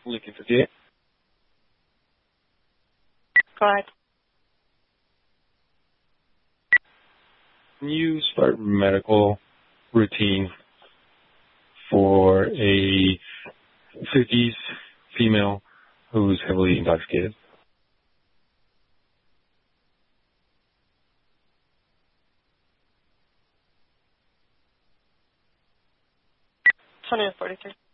Lincoln 58. Go ahead. Can you start medical routine for a 50s female who's heavily intoxicated? $143.